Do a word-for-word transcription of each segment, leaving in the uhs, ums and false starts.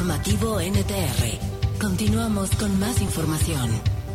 Informativo N T R. Continuamos con más información.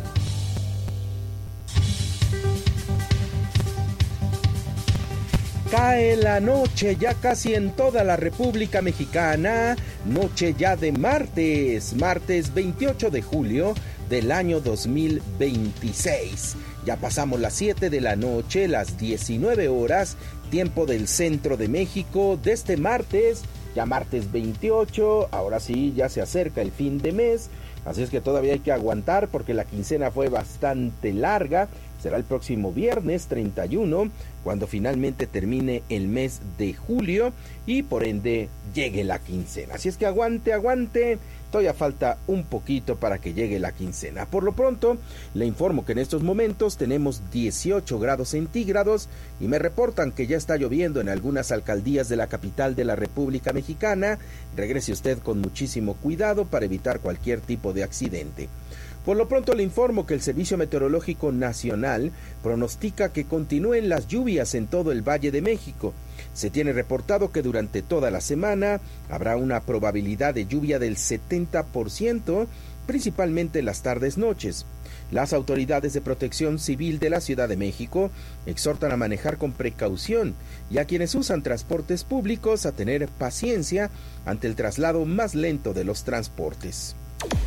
Cae la noche ya casi en toda la República Mexicana, noche ya de martes, martes veintiocho de julio del año dos mil veintiséis. Ya pasamos las siete de la noche, las diecinueve horas, tiempo del centro de México, de este martes, ya martes veintiocho, ahora sí ya se acerca el fin de mes, así es que todavía hay que aguantar porque la quincena fue bastante larga. Será el próximo viernes treinta y uno, cuando finalmente termine el mes de julio y por ende llegue la quincena. Así es que aguante, aguante, todavía falta un poquito para que llegue la quincena. Por lo pronto, le informo que en estos momentos tenemos dieciocho grados centígrados y me reportan que ya está lloviendo en algunas alcaldías de la capital de la República Mexicana. Regrese usted con muchísimo cuidado para evitar cualquier tipo de accidente. Por lo pronto le informo que el Servicio Meteorológico Nacional pronostica que continúen las lluvias en todo el Valle de México. Se tiene reportado que durante toda la semana habrá una probabilidad de lluvia del setenta por ciento, principalmente en las tardes-noches. Las autoridades de protección civil de la Ciudad de México exhortan a manejar con precaución y a quienes usan transportes públicos a tener paciencia ante el traslado más lento de los transportes.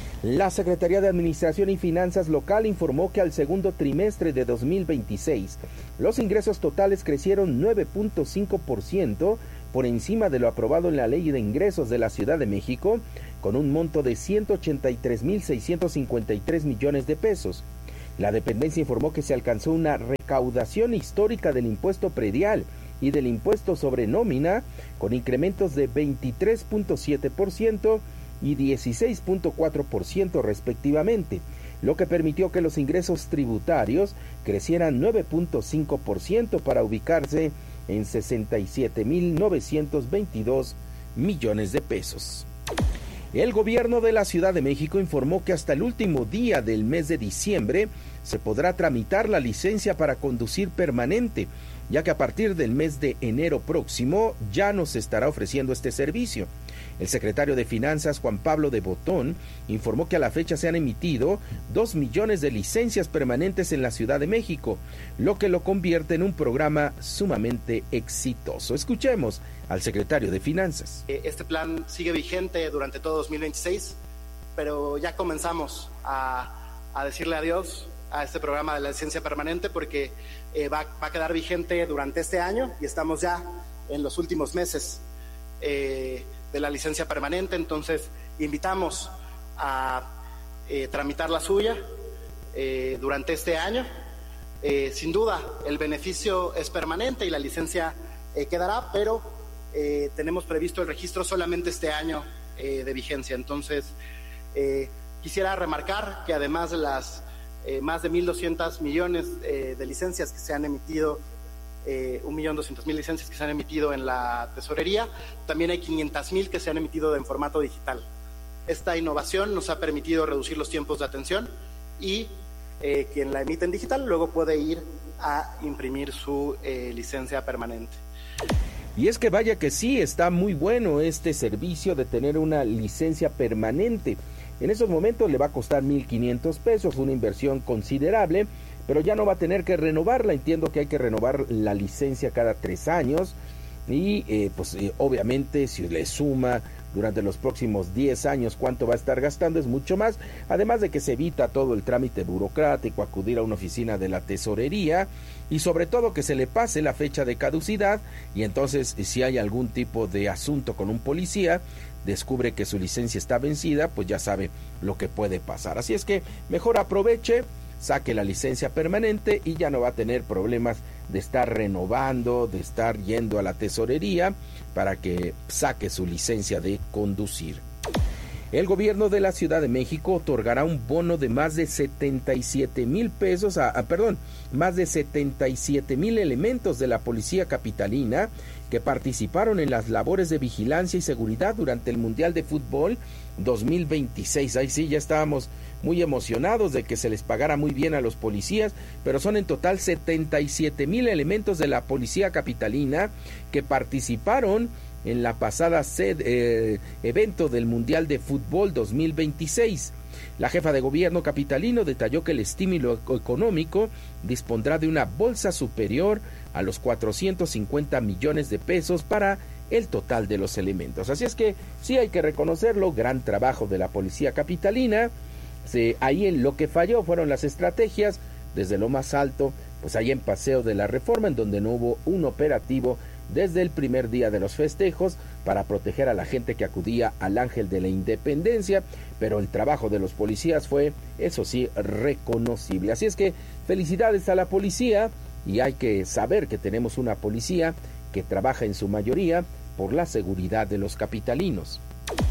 La Secretaría de Administración y Finanzas Local informó que al segundo trimestre de dos mil veintiséis, los ingresos totales crecieron nueve punto cinco por ciento por encima de lo aprobado en la Ley de Ingresos de la Ciudad de México, con un monto de ciento ochenta y tres mil seiscientos cincuenta y tres millones de pesos. La dependencia informó que se alcanzó una recaudación histórica del impuesto predial y del impuesto sobre nómina, con incrementos de veintitrés punto siete por ciento y dieciséis punto cuatro por ciento respectivamente, lo que permitió que los ingresos tributarios crecieran nueve punto cinco por ciento para ubicarse en sesenta y siete mil novecientos veintidós millones de pesos. El gobierno de la Ciudad de México informó que hasta el último día del mes de diciembre se podrá tramitar la licencia para conducir permanente, ya que a partir del mes de enero próximo ya nos estará ofreciendo este servicio. El secretario de Finanzas, Juan Pablo de Botón, informó que a la fecha se han emitido dos millones de licencias permanentes en la Ciudad de México, lo que lo convierte en un programa sumamente exitoso. Escuchemos al secretario de Finanzas. Este plan sigue vigente durante todo dos mil veintiséis, pero ya comenzamos a, a decirle adiós a este programa de la licencia permanente porque eh, va, va a quedar vigente durante este año y estamos ya en los últimos meses eh, de la licencia permanente. Entonces invitamos a eh, tramitar la suya eh, durante este año. Eh, sin duda el beneficio es permanente y la licencia eh, quedará, pero eh, tenemos previsto el registro solamente este año eh, de vigencia. Entonces eh, quisiera remarcar que además de las eh, más de mil doscientos millones eh, de licencias que se han emitido, Eh, un millón doscientos mil licencias que se han emitido en la tesorería, también hay quinientas mil que se han emitido en formato digital. Esta innovación nos ha permitido reducir los tiempos de atención y eh, quien la emite en digital luego puede ir a imprimir su eh, licencia permanente. Y es que vaya que sí, está muy bueno este servicio de tener una licencia permanente. En estos momentos le va a costar mil quinientos pesos, una inversión considerable, pero ya no va a tener que renovarla. Entiendo que hay que renovar la licencia cada tres años y eh, pues eh, obviamente si le suma durante los próximos diez años cuánto va a estar gastando es mucho más, además de que se evita todo el trámite burocrático, acudir a una oficina de la tesorería y sobre todo que se le pase la fecha de caducidad y entonces si hay algún tipo de asunto con un policía, descubre que su licencia está vencida, pues ya sabe lo que puede pasar. Así es que mejor aproveche, saque la licencia permanente y ya no va a tener problemas de estar renovando, de estar yendo a la tesorería para que saque su licencia de conducir. El gobierno de la Ciudad de México otorgará un bono de más de setenta y siete mil pesos, a, a, perdón, más de setenta y siete mil elementos de la policía capitalina que participaron en las labores de vigilancia y seguridad durante el Mundial de Fútbol dos mil veintiséis. Ahí sí, ya estábamos muy emocionados de que se les pagara muy bien a los policías, pero son en total setenta y siete mil elementos de la policía capitalina que participaron en la pasada sed, eh, evento del Mundial de Fútbol dos mil veintiséis. La jefa de gobierno capitalino detalló que el estímulo económico dispondrá de una bolsa superior a los cuatrocientos cincuenta millones de pesos para el total de los elementos. Así es que sí hay que reconocerlo, gran trabajo de la policía capitalina. Sí, ahí en lo que falló fueron las estrategias, desde lo más alto, pues ahí en Paseo de la Reforma, en donde no hubo un operativo desde el primer día de los festejos para proteger a la gente que acudía al Ángel de la Independencia, pero el trabajo de los policías fue, eso sí, reconocible. Así es que felicidades a la policía, y hay que saber que tenemos una policía que trabaja en su mayoría por la seguridad de los capitalinos.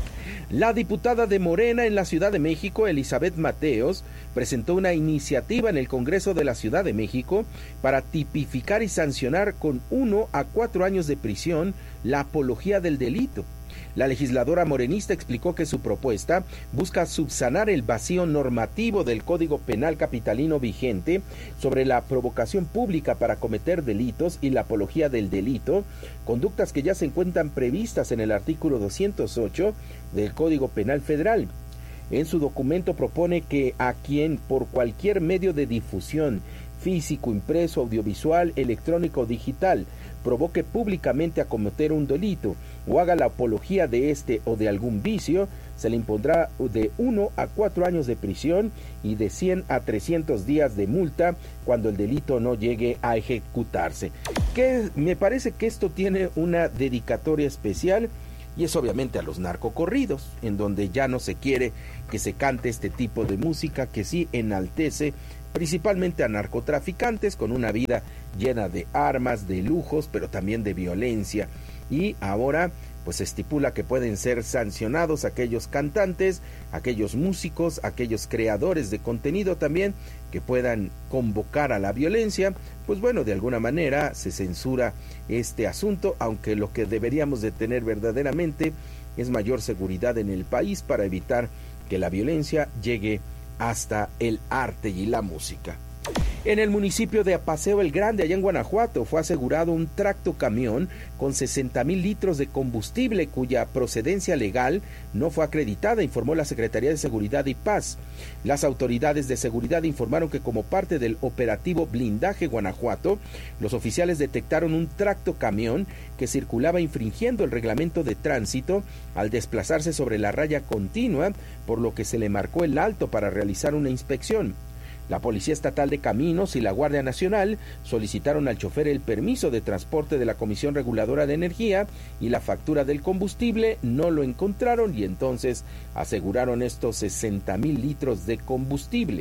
La diputada de Morena en la Ciudad de México, Elizabeth Mateos, presentó una iniciativa en el Congreso de la Ciudad de México para tipificar y sancionar con uno a cuatro años de prisión la apología del delito. La legisladora morenista explicó que su propuesta busca subsanar el vacío normativo del Código Penal capitalino vigente sobre la provocación pública para cometer delitos y la apología del delito, conductas que ya se encuentran previstas en el artículo doscientos ocho del Código Penal Federal. En su documento propone que a quien por cualquier medio de difusión, físico, impreso, audiovisual, electrónico o digital, provoque públicamente a cometer un delito o haga la apología de este o de algún vicio, se le impondrá de uno a cuatro años de prisión y de cien a trescientos días de multa cuando el delito no llegue a ejecutarse. Que me parece que esto tiene una dedicatoria especial, y es obviamente a los narcocorridos, en donde ya no se quiere que se cante este tipo de música que sí enaltece principalmente a narcotraficantes con una vida llena de armas, de lujos, pero también de violencia. Y ahora pues estipula que pueden ser sancionados aquellos cantantes, aquellos músicos, aquellos creadores de contenido también que puedan convocar a la violencia. Pues bueno, de alguna manera se censura este asunto, aunque lo que deberíamos de tener verdaderamente es mayor seguridad en el país para evitar que la violencia llegue hasta el arte y la música. En el municipio de Paseo el Grande, allá en Guanajuato, fue asegurado un tractocamión con sesenta mil litros de combustible cuya procedencia legal no fue acreditada, informó la Secretaría de Seguridad y Paz. Las autoridades de seguridad informaron que como parte del operativo Blindaje Guanajuato, los oficiales detectaron un tractocamión que circulaba infringiendo el reglamento de tránsito al desplazarse sobre la raya continua, por lo que se le marcó el alto para realizar una inspección. La Policía Estatal de Caminos y la Guardia Nacional solicitaron al chofer el permiso de transporte de la Comisión Reguladora de Energía y la factura del combustible, no lo encontraron y entonces aseguraron estos sesenta mil litros de combustible.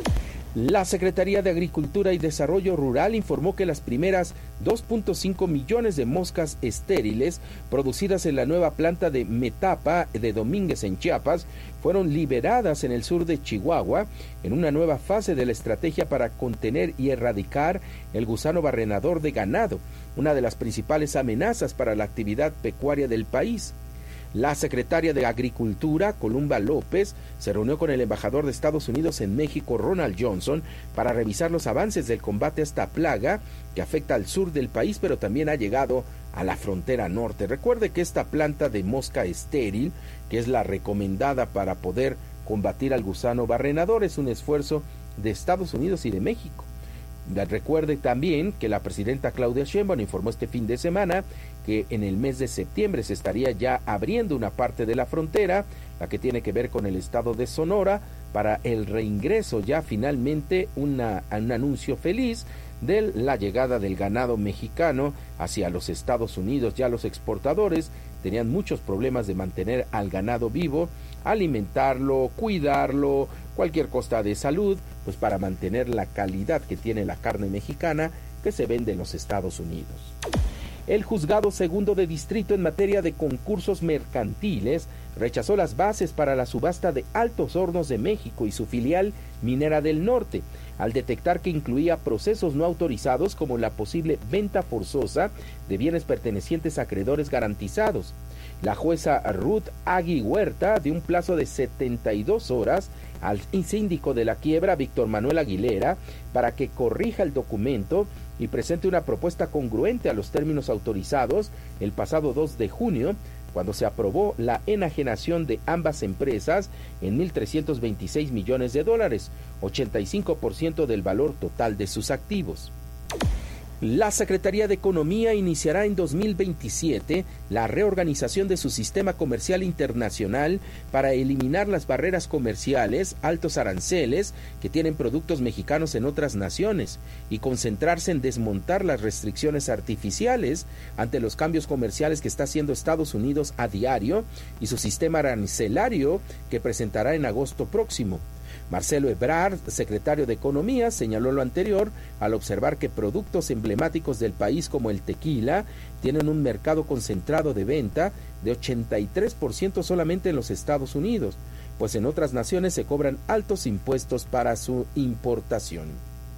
La Secretaría de Agricultura y Desarrollo Rural informó que las primeras dos punto cinco millones de moscas estériles producidas en la nueva planta de Metapa de Domínguez en Chiapas fueron liberadas en el sur de Chihuahua en una nueva fase de la estrategia para contener y erradicar el gusano barrenador de ganado, una de las principales amenazas para la actividad pecuaria del país. La secretaria de Agricultura, Columba López, se reunió con el embajador de Estados Unidos en México, Ronald Johnson, para revisar los avances del combate a esta plaga que afecta al sur del país, pero también ha llegado a la frontera norte. Recuerde que esta planta de mosca estéril, que es la recomendada para poder combatir al gusano barrenador, es un esfuerzo de Estados Unidos y de México. Recuerde también que la presidenta Claudia Sheinbaum informó este fin de semana que en el mes de septiembre se estaría ya abriendo una parte de la frontera, la que tiene que ver con el estado de Sonora, para el reingreso ya finalmente una, un anuncio feliz de la llegada del ganado mexicano hacia los Estados Unidos. Ya los exportadores tenían muchos problemas de mantener al ganado vivo, alimentarlo, cuidarlo, cualquier costa de salud, pues para mantener la calidad que tiene la carne mexicana que se vende en los Estados Unidos. El juzgado segundo de distrito en materia de concursos mercantiles rechazó las bases para la subasta de Altos Hornos de México y su filial Minera del Norte, al detectar que incluía procesos no autorizados como la posible venta forzosa de bienes pertenecientes a acreedores garantizados. La jueza Ruth Agui Huerta dio un plazo de setenta y dos horas al síndico de la quiebra, Víctor Manuel Aguilera, para que corrija el documento y presente una propuesta congruente a los términos autorizados el pasado dos de junio, cuando se aprobó la enajenación de ambas empresas en mil trescientos veintiséis millones de dólares, ochenta y cinco por ciento del valor total de sus activos. La Secretaría de Economía iniciará en dos mil veintisiete la reorganización de su sistema comercial internacional para eliminar las barreras comerciales, altos aranceles que tienen productos mexicanos en otras naciones y concentrarse en desmontar las restricciones artificiales ante los cambios comerciales que está haciendo Estados Unidos a diario y su sistema arancelario que presentará en agosto próximo. Marcelo Ebrard, secretario de Economía, señaló lo anterior al observar que productos emblemáticos del país como el tequila tienen un mercado concentrado de venta de ochenta y tres por ciento solamente en los Estados Unidos, pues en otras naciones se cobran altos impuestos para su importación.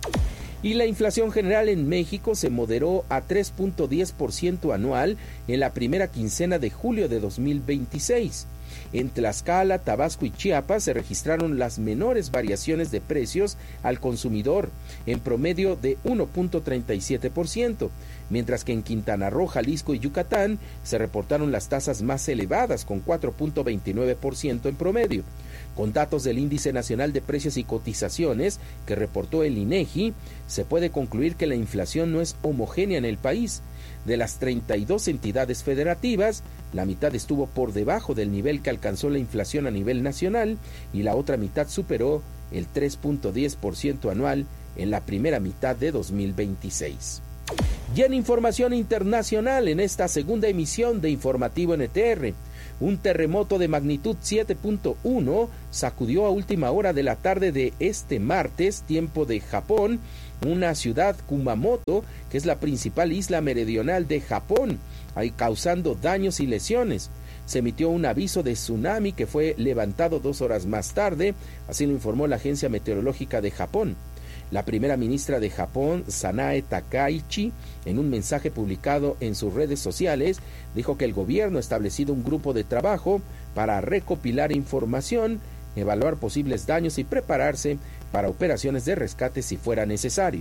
Y la inflación general en México se moderó a tres punto diez por ciento anual en la primera quincena de julio de dos mil veintiséis. En Tlaxcala, Tabasco y Chiapas se registraron las menores variaciones de precios al consumidor, en promedio de uno punto treinta y siete por ciento, mientras que en Quintana Roo, Jalisco y Yucatán se reportaron las tasas más elevadas, con cuatro punto veintinueve por ciento en promedio. Con datos del Índice Nacional de Precios y Cotizaciones que reportó el INEGI, se puede concluir que la inflación no es homogénea en el país. De las treinta y dos entidades federativas, la mitad estuvo por debajo del nivel que alcanzó la inflación a nivel nacional y la otra mitad superó el tres punto diez por ciento anual en la primera mitad de dos mil veintiséis. Y en información internacional, en esta segunda emisión de Informativo N T R, un terremoto de magnitud siete punto uno sacudió a última hora de la tarde de este martes, tiempo de Japón, una ciudad, Kumamoto, que es la principal isla meridional de Japón, ahí causando daños y lesiones. Se emitió un aviso de tsunami que fue levantado dos horas más tarde, así lo informó la Agencia Meteorológica de Japón. La primera ministra de Japón, Sanae Takaichi, en un mensaje publicado en sus redes sociales, dijo que el gobierno ha establecido un grupo de trabajo para recopilar información, evaluar posibles daños y prepararse para operaciones de rescate si fuera necesario.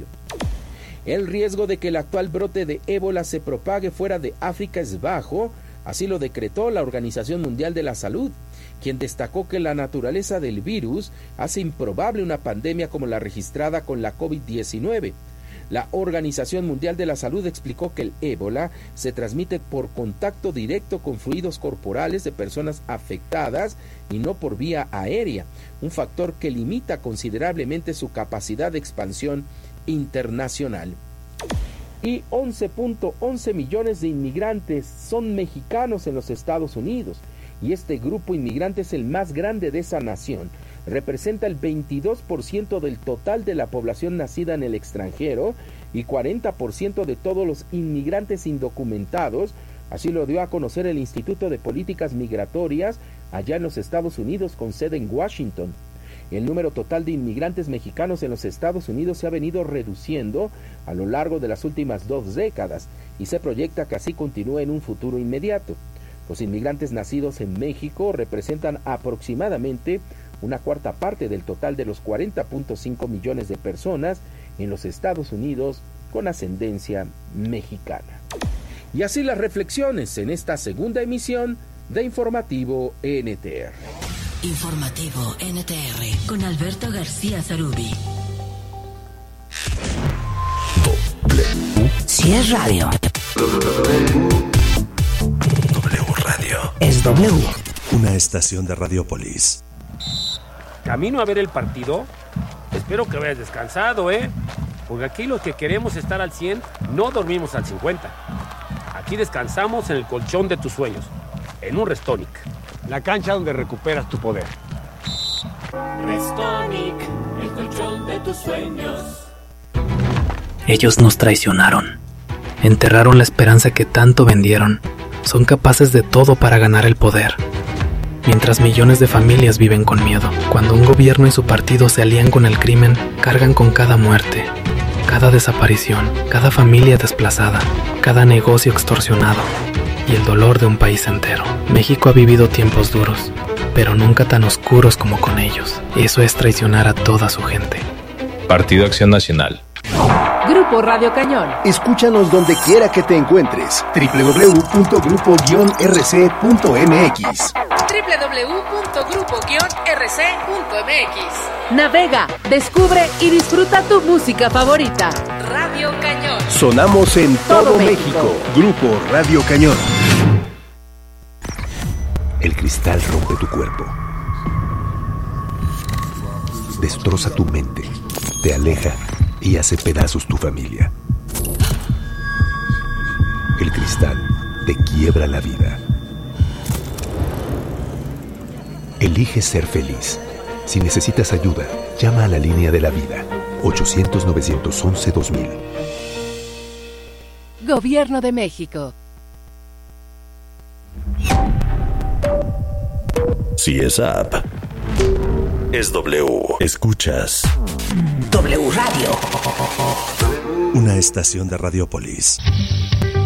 El riesgo de que el actual brote de ébola se propague fuera de África es bajo, así lo decretó la Organización Mundial de la Salud, quien destacó que la naturaleza del virus hace improbable una pandemia como la registrada con la COVID diecinueve. La Organización Mundial de la Salud explicó que el ébola se transmite por contacto directo con fluidos corporales de personas afectadas y no por vía aérea, un factor que limita considerablemente su capacidad de expansión internacional. Y once punto once millones de inmigrantes son mexicanos en los Estados Unidos, y este grupo inmigrante es el más grande de esa nación. Representa el veintidós por ciento del total de la población nacida en el extranjero y cuarenta por ciento de todos los inmigrantes indocumentados, así lo dio a conocer el Instituto de Políticas Migratorias allá en los Estados Unidos con sede en Washington. El número total de inmigrantes mexicanos en los Estados Unidos se ha venido reduciendo a lo largo de las últimas dos décadas y se proyecta que así continúe en un futuro inmediato. Los inmigrantes nacidos en México representan aproximadamente una cuarta parte del total de los cuarenta punto cinco millones de personas en los Estados Unidos con ascendencia mexicana. Y así las reflexiones en esta segunda emisión de Informativo N T R. Informativo N T R con Alberto García Zarubi. Si es radio, W Radio. Es W. Una estación de Radiopolis. Camino a ver el partido. Espero que vayas descansado, ¿eh? Porque aquí los que queremos estar al cien no dormimos al cincuenta. Aquí descansamos en el colchón de tus sueños, en un Restonic. La cancha donde recuperas tu poder. Restonic, el colchón de tus sueños. Ellos nos traicionaron. Enterraron la esperanza que tanto vendieron. Son capaces de todo para ganar el poder. Mientras millones de familias viven con miedo. Cuando un gobierno y su partido se alían con el crimen, cargan con cada muerte, cada desaparición, cada familia desplazada, cada negocio extorsionado y el dolor de un país entero. México ha vivido tiempos duros, pero nunca tan oscuros como con ellos. Eso es traicionar a toda su gente. Partido Acción Nacional. Grupo Radio Cañón. Escúchanos donde quiera que te encuentres. doble u doble u doble u punto grupo guion r c punto m x. doble u doble u doble u punto grupo guion r c punto m x. Navega, descubre y disfruta tu música favorita. Radio Cañón. Sonamos en todo, todo México. México. Grupo Radio Cañón. El cristal rompe tu cuerpo. Destroza tu mente, te aleja y hace pedazos tu familia. El cristal te quiebra la vida. Elige ser feliz. Si necesitas ayuda, llama a la línea de la vida. ochocientos, novecientos once, dos mil. Gobierno de México. Si es app, es W. Escuchas W Radio. Una estación de Radiopolis.